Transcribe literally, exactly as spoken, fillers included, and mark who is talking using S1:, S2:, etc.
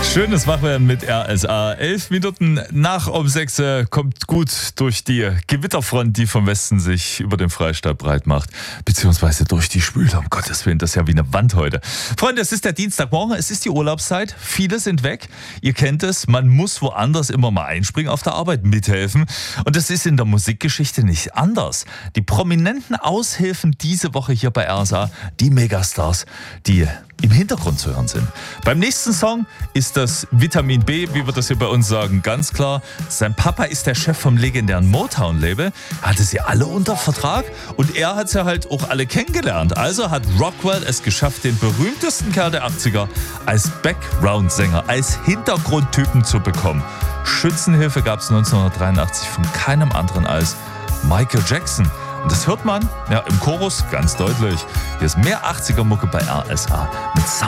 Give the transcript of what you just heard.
S1: Schönes Wachwerden mit R S A. Elf Minuten nach um sechs äh, kommt gut durch die Gewitterfront, die vom Westen sich über den Freistaat breit macht. Beziehungsweise durch die Spüle. Um Gottes Willen, das ist ja wie eine Wand heute. Freunde, es ist der Dienstagmorgen, es ist die Urlaubszeit. Viele sind weg. Ihr kennt es, man muss woanders immer mal einspringen auf der Arbeit, mithelfen. Und das ist in der Musikgeschichte nicht anders. Die prominenten Aushilfen diese Woche hier bei R S A, die Megastars, die im Hintergrund zu hören sind. Beim nächsten Song ist das Vitamin B, wie wir das hier bei uns sagen, ganz klar. Sein Papa ist der Chef vom legendären Motown-Label, hatte sie alle unter Vertrag und er hat sie halt auch alle kennengelernt. Also hat Rockwell es geschafft, den berühmtesten Kerl der achtziger als Background-Sänger, als Hintergrundtypen zu bekommen. Schützenhilfe gab es neunzehnhundertdreiundachtzig von keinem anderen als Michael Jackson. Und das hört man ja im Chorus ganz deutlich. Hier ist mehr achtziger-Mucke bei R S A mit Sound.